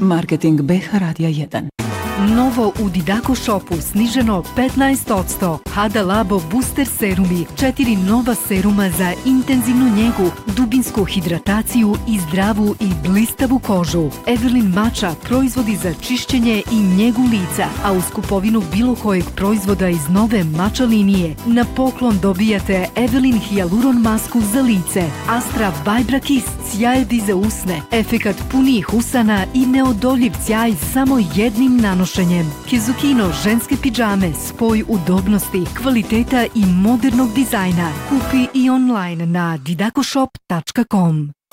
Marketing BH Radija 1. Novo u Didako Shopu sniženo 15%. Hada Labo Booster serumi, 4 nova seruma za intenzivnu njegu, dubinsku hidrataciju i zdravu i blistavu kožu. Evelyn Matcha, proizvodi za čišćenje i njegu lica, a uz kupovinu bilo kojeg proizvoda iz nove Matcha linije na poklon dobijate Evelyn Hyaluron masku za lice, Astra Vibra Kiss, cjajevi za usne, efekat punijih usana i neodoljiv cjaj samo jednim nanošenjem. Kizukino ženske pidžame, spoj udobnosti, kvaliteta i modernog dizajna. Kupi i online na didakoshop.com.